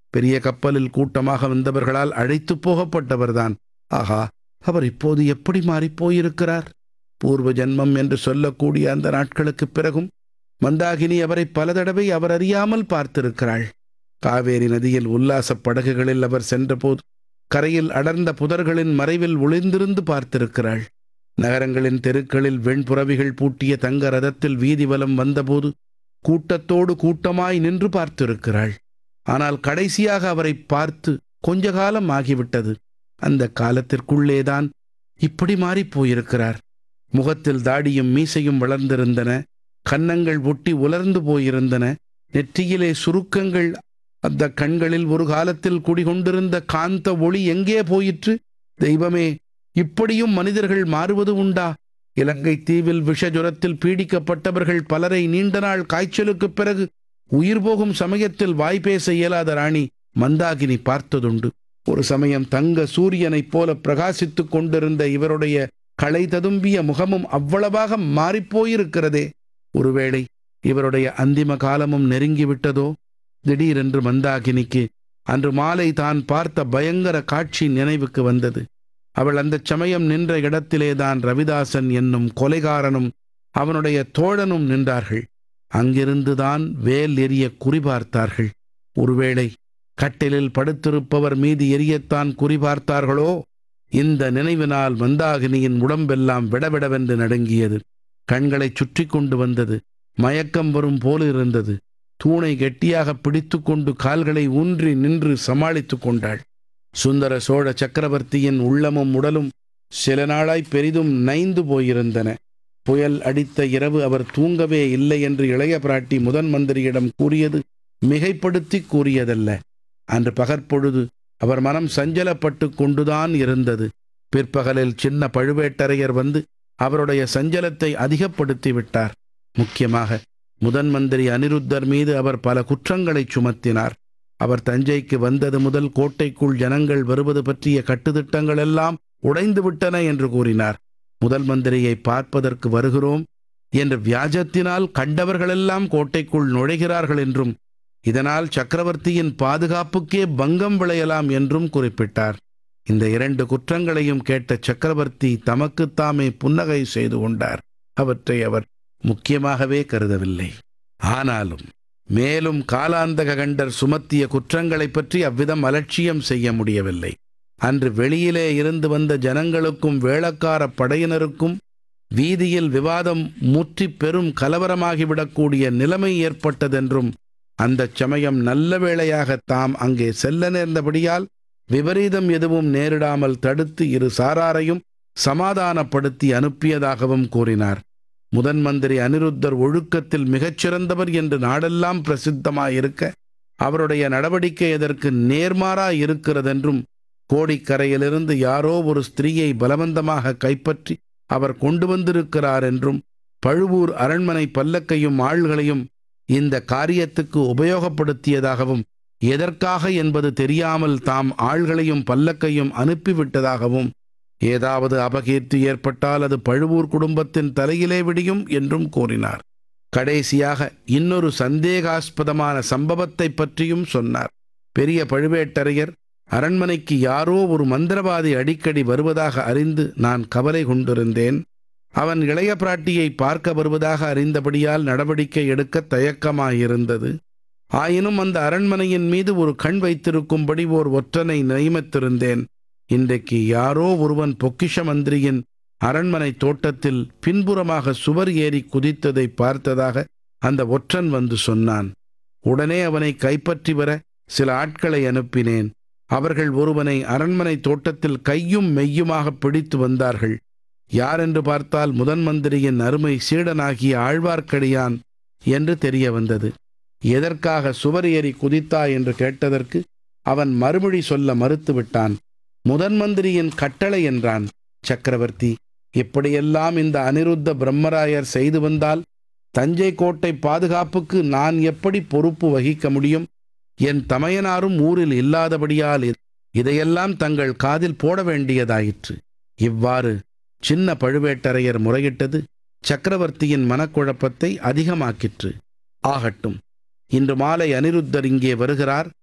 பெரிய கப்பலில் கூட்டமாக வந்தவர்களால் அழைத்து போகப்பட்டவர்தான். ஆஹா, அவர் இப்போது எப்படி மாறிப்போயிருக்கிறார்! பூர்வ ஜன்மம் என்று சொல்லக்கூடிய அந்த நாட்களுக்குப் பிறகும் மந்தாகினி அவரை பல தடவை அவர் அறியாமல் பார்த்திருக்கிறாள். காவேரி நதியில் உல்லாசப் படகுகளில் அவர் சென்றபோது கரையில் அடர்ந்த புதர்களின் மறைவில் ஒளிந்திருந்து பார்த்திருக்கிறாள். நகரங்களின் தெருக்களில் வெண்புறவிகள் பூட்டிய தங்க ரதத்தில் வீதி வலம் வந்தபோது கூட்டத்தோடு கூட்டமாய் நின்று பார்த்திருக்கிறாள். ஆனால் கடைசியாக அவரை பார்த்து கொஞ்ச காலம் ஆகிவிட்டது. அந்த காலத்திற்குள்ளேதான் இப்படி மாறிப்போயிருக்கிறார். முகத்தில் தாடியும் மீசையும் வளர்ந்திருந்தன. கன்னங்கள் ஒட்டி உலர்ந்து போயிருந்தன. நெற்றியிலே சுருக்கங்கள். அந்த கண்களில் ஒரு காலத்தில் குடிகொண்டிருந்த காந்த ஒளி எங்கே போயிற்று? தெய்வமே, இப்படியும் மனிதர்கள் மாறுவது உண்டா? இலங்கை தீவில் விஷஜுரத்தில் பீடிக்கப்பட்டவர்கள் பலரை நீண்ட நாள் காய்ச்சலுக்குப் பிறகு உயிர் போகும் சமயத்தில் வாய் பேச இயலாத ராணி மந்தாகினி பார்த்ததுண்டு. ஒரு சமயம் தங்க சூரியனைப் போல பிரகாசித்துக் கொண்டிருந்த இவருடைய களை ததும்பிய முகமும் அவ்வளவாக மாறிப்போயிருக்கிறதே. ஒருவேளை இவருடைய அந்திம காலமும் நெருங்கிவிட்டதோ? திடீரென்று மந்தாகினிக்கு அன்று மாலை தான் பார்த்த பயங்கர காட்சி நினைவுக்கு வந்தது. அவள் அந்த சமயம் நின்ற இடத்திலேதான் ரவிதாசன் என்னும் கொலைகாரனும் அவனுடைய தோழனும் நின்றார்கள். அங்கிருந்துதான் வேல் எரிய குறிபார்த்தார்கள். ஒருவேளை கட்டிலில் படுத்திருப்பவர் மீது எரியத்தான் குறிபார்த்தார்களோ? இந்த நினைவினால் மந்தாகினியின் உடம்பெல்லாம் விடவிடவென்று நடுங்கியது. கண்களை சுற்றி கொண்டு வந்தது. மயக்கம் வரும் போலிருந்தது. தூணை கெட்டியாக பிடித்து கொண்டு கால்களை ஊன்றி நின்று சமாளித்து கொண்டாள். சுந்தர சோழ சக்கரவர்த்தியின் உள்ளமும் உடலும் சில நாளாய் பெரிதும் நைந்து போயிருந்தன. புயல் அடித்த இரவு அவர் தூங்கவே இல்லை என்று இளைய பிராட்டி முதன் மந்திரியிடம் கூறியது மிகைப்படுத்தி கூறியதல்ல. அன்று பகற்பொழுது அவர் மனம் சஞ்சலப்பட்டு கொண்டுதான் இருந்தது. பிற்பகலில் சின்ன பழுவேட்டரையர் வந்து அவருடைய சஞ்சலத்தை அதிகப்படுத்தி விட்டார். முக்கியமாக முதன் மந்திரி அனிருத்தர் மீது அவர் பல குற்றங்களை சுமத்தினார். அவர் தஞ்சைக்கு வந்தது முதல் கோட்டைக்குள் ஜனங்கள் வருவது பற்றிய கட்டுத்திட்டங்கள் எல்லாம் உடைந்து விட்டன என்று கூறினார். முதல் மந்திரியை பார்ப்பதற்கு வருகிறோம் என்ற வியாஜத்தினால் கண்டவர்களெல்லாம் கோட்டைக்குள் நுழைகிறார்கள் என்றும் இதனால் சக்கரவர்த்தியின் பாதுகாப்புக்கே பங்கம் விளையலாம் என்றும் குறிப்பிட்டார். இந்த 2 குற்றங்களையும் கேட்ட சக்கரவர்த்தி தமக்குத்தாமே புன்னகை செய்து கொண்டார். அவற்றை அவர் முக்கியமாகவே கருதவில்லை. ஆனாலும் மேலும் காலாந்தக கண்டர் சுமத்திய குற்றங்களைப் பற்றி அவ்விதம் அலட்சியம் செய்ய முடியவில்லை. அன்று வெளியிலே இருந்து வந்த ஜனங்களுக்கும் வேளக்கார படையினருக்கும் வீதியில் விவாதம் முற்றி பெரும் கலவரமாகிவிடக்கூடிய நிலைமை ஏற்பட்டதென்றும் அந்த சமயம் நல்ல வேளையாக தாம் அங்கே செல்ல நேர்ந்தபடியால் விபரீதம் எதுவும் நேரிடாமல் தடுத்து இரு சாராரையும் சமாதானப்படுத்தி அனுப்பியதாகவும் கூறினார். முதன் மந்திரி அனிருத்தர் ஒழுக்கத்தில் மிகச்சிறந்தவர் என்று நாடெல்லாம் பிரசித்தமாயிருக்க அவருடைய நடவடிக்கை எதற்கு நேர்மாறாயிருக்கிறதென்றும் கோடிக்கரையிலிருந்து யாரோ ஒரு ஸ்திரீயை பலவந்தமாக கைப்பற்றி அவர் கொண்டு வந்திருக்கிறார் என்றும் பழுவூர் அரண்மனை பல்லக்கையும் ஆள்களையும் இந்த காரியத்துக்கு உபயோகப்படுத்தியதாகவும் எதற்காக என்பது தெரியாமல் தாம் ஆள்களையும் பல்லக்கையும் அனுப்பிவிட்டதாகவும் ஏதாவது அபகீர்த்தி ஏற்பட்டால் அது பழுவூர் குடும்பத்தின் தலையிலே விடியும் என்றும் கூறினார். கடைசியாக இன்னொரு சந்தேகாஸ்பதமான சம்பவத்தை பற்றியும் சொன்னார். பெரிய பழுவேட்டரையர் அரண்மனைக்கு யாரோ ஒரு மந்திரவாதி அடிக்கடி வருவதாக அறிந்து நான் கவலை கொண்டிருந்தேன். அவன் இளைய பிராட்டியை பார்க்க வருவதாக அறிந்தபடியால் நடவடிக்கை எடுக்க தயக்கமாயிருந்தது. ஆயினும் அந்த அரண்மனையின் மீது ஒரு கண் வைத்திருக்கும்படி ஓர் ஒற்றனை நியமித்திருந்தேன். இன்றைக்கு யாரோ ஒருவன் பொக்கிஷ மந்திரியின் அரண்மனை தோட்டத்தில் பின்புறமாக சுவர் ஏறி குதித்ததை பார்த்ததாக அந்த ஒற்றன் வந்து சொன்னான். உடனே அவனை கைப்பற்றி வர சில ஆட்களை அனுப்பினேன். அவர்கள் ஒருவனை அரண்மனை தோட்டத்தில் கையும் மெய்யுமாக பிடித்து வந்தார்கள். யாரென்று பார்த்தால் முதன் மந்திரியின் அருமை சீடனாகிய ஆழ்வார்க்கடியான் என்று தெரிய வந்தது. எதற்காக சுவர் ஏறி குதித்தாய் என்று கேட்டதற்கு அவன் மறுமொழி சொல்ல மறுத்துவிட்டான். முதன் மந்திரியின் கட்டளை என்றான். சக்கரவர்த்தி, இப்படியெல்லாம் இந்த அனிருத்த பிரம்மராயர் செய்து வந்தால் தஞ்சை கோட்டை பாதுகாப்புக்கு நான் எப்படி பொறுப்பு வகிக்க முடியும்? என் தமையனாரும் ஊரில் இல்லாதபடியால் இதையெல்லாம் தங்கள் காதில் போட வேண்டியதாயிற்று. இவ்வாறு சின்ன பழுவேட்டரையர் முறையிட்டது சக்கரவர்த்தியின் மனக்குழப்பத்தை அதிகமாக்கிற்று. ஆகட்டும், இன்று மாலை அனிருத்தர் இங்கே வருகிறார்.